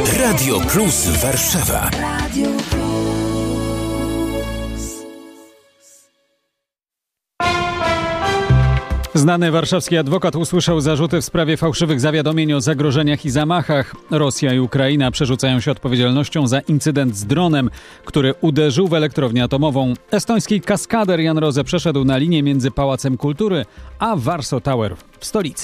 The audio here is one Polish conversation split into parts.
Radio Plus Warszawa. Znany warszawski adwokat usłyszał zarzuty w sprawie fałszywych zawiadomień o zagrożeniach i zamachach. Rosja i Ukraina przerzucają się odpowiedzialnością za incydent z dronem, który uderzył w elektrownię atomową. Estoński kaskader Jan Rose przeszedł na linię między Pałacem Kultury a Warsaw Tower w stolicy.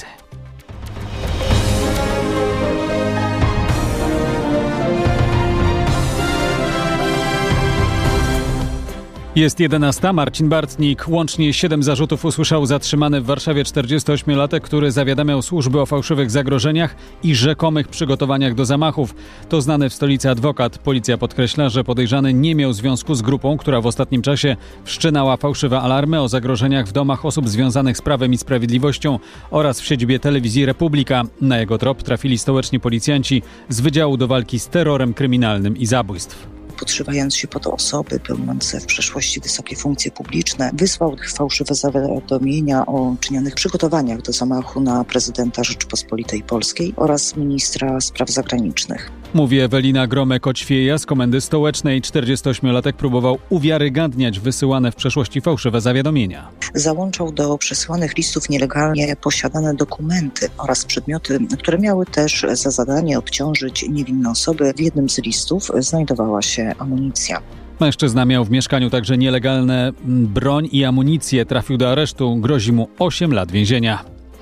Jest 11. Marcin Bartnik. Łącznie 7 zarzutów usłyszał zatrzymany w Warszawie 48-latek, który zawiadamiał służby o fałszywych zagrożeniach i rzekomych przygotowaniach do zamachów. To znany w stolicy adwokat. Policja podkreśla, że podejrzany nie miał związku z grupą, która w ostatnim czasie wszczynała fałszywe alarmy o zagrożeniach w domach osób związanych z Prawem i Sprawiedliwością oraz w siedzibie telewizji Republika. Na jego trop trafili stołeczni policjanci z Wydziału do Walki z Terrorem Kryminalnym i Zabójstw. Podszywając się pod osoby pełniące w przeszłości wysokie funkcje publiczne, wysłał fałszywe zawiadomienia o czynionych przygotowaniach do zamachu na prezydenta Rzeczypospolitej Polskiej oraz ministra spraw zagranicznych. Mówi Ewelina Gromek-Oćwieja z Komendy Stołecznej. 48-latek próbował uwiarygadniać wysyłane w przeszłości fałszywe zawiadomienia. Załączał do przesyłanych listów nielegalnie posiadane dokumenty oraz przedmioty, które miały też za zadanie obciążyć niewinne osoby. W jednym z listów znajdowała się amunicja. Mężczyzna miał w mieszkaniu także nielegalne broń i amunicję. Trafił do aresztu. Grozi mu 8 lat więzienia.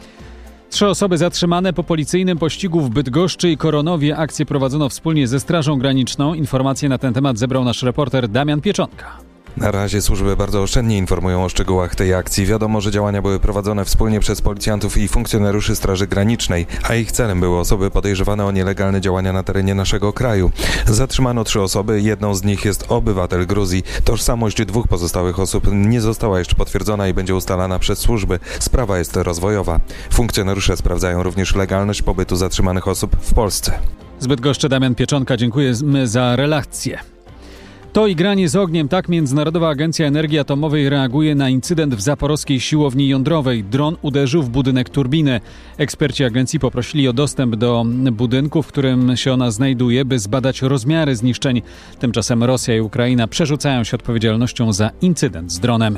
3 osoby zatrzymane po policyjnym pościgu w Bydgoszczy i Koronowie. Akcję prowadzono wspólnie ze Strażą Graniczną. Informacje na ten temat zebrał nasz reporter Damian Pieczonka. Na razie służby bardzo oszczędnie informują o szczegółach tej akcji. Wiadomo, że działania były prowadzone wspólnie przez policjantów i funkcjonariuszy Straży Granicznej, a ich celem były osoby podejrzewane o nielegalne działania na terenie naszego kraju. Zatrzymano 3 osoby, jedną z nich jest obywatel Gruzji. Tożsamość 2 pozostałych osób nie została jeszcze potwierdzona i będzie ustalana przez służby. Sprawa jest rozwojowa. Funkcjonariusze sprawdzają również legalność pobytu zatrzymanych osób w Polsce. Z Bydgoszczy Damian Pieczonka, dziękujemy za relację. To i granie z ogniem. Tak Międzynarodowa Agencja Energii Atomowej reaguje na incydent w zaporowskiej siłowni jądrowej. Dron uderzył w budynek turbiny. Eksperci agencji poprosili o dostęp do budynku, w którym się ona znajduje, by zbadać rozmiary zniszczeń. Tymczasem Rosja i Ukraina przerzucają się odpowiedzialnością za incydent z dronem.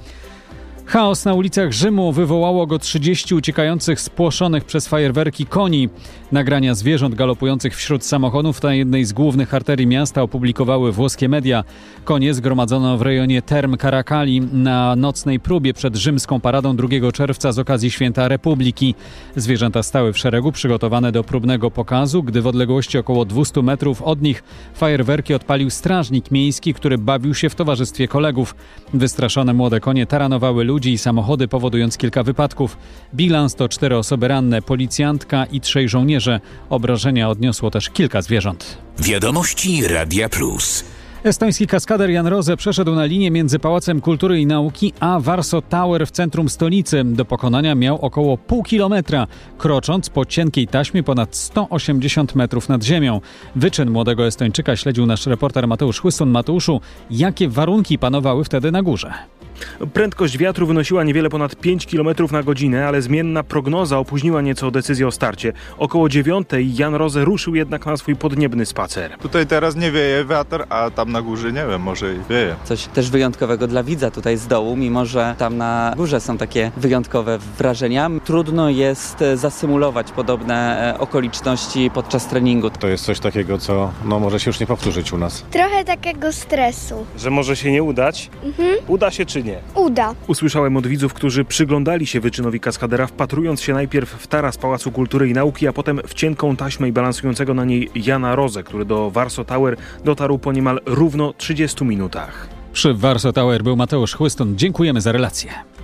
Chaos na ulicach Rzymu wywołało go 30 uciekających spłoszonych przez fajerwerki koni. Nagrania zwierząt galopujących wśród samochodów na jednej z głównych arterii miasta opublikowały włoskie media. Konie zgromadzono w rejonie Term Caracali na nocnej próbie przed rzymską paradą 2 czerwca z okazji Święta Republiki. Zwierzęta stały w szeregu przygotowane do próbnego pokazu, gdy w odległości około 200 metrów od nich fajerwerki odpalił strażnik miejski, który bawił się w towarzystwie kolegów. Wystraszone młode konie taranowały ludzi i samochody, powodując kilka wypadków. Bilans to 4 osoby ranne, policjantka i 3 żołnierze. Obrażenia odniosło też kilka zwierząt. Wiadomości Radia Plus. Estoński kaskader Jan Rose przeszedł na linię między Pałacem Kultury i Nauki a Warsaw Tower w centrum stolicy. Do pokonania miał około pół kilometra, krocząc po cienkiej taśmie ponad 180 metrów nad ziemią. Wyczyn młodego Estończyka śledził nasz reporter Mateusz Chłystun. Mateuszu, jakie warunki panowały wtedy na górze? Prędkość wiatru wynosiła niewiele ponad 5 km na godzinę, ale zmienna prognoza opóźniła nieco decyzję o starcie. Około 9 Jan Rose ruszył jednak na swój podniebny spacer. Tutaj teraz nie wieje wiatr, a tam na górze nie wiem, może i wieje. Coś też wyjątkowego dla widza tutaj z dołu, mimo że tam na górze są takie wyjątkowe wrażenia. Trudno jest zasymulować podobne okoliczności podczas treningu. To jest coś takiego, co może się już nie powtórzyć u nas. Trochę takiego stresu. Że może się nie udać? Uda się czy nie? Uda. Usłyszałem od widzów, którzy przyglądali się wyczynowi kaskadera, wpatrując się najpierw w taras Pałacu Kultury i Nauki, a potem w cienką taśmę i balansującego na niej Jana Rose, który do Warsaw Tower dotarł po niemal równo 30 minutach. Przy Warsaw Tower był Mateusz Chłystun. Dziękujemy za relację.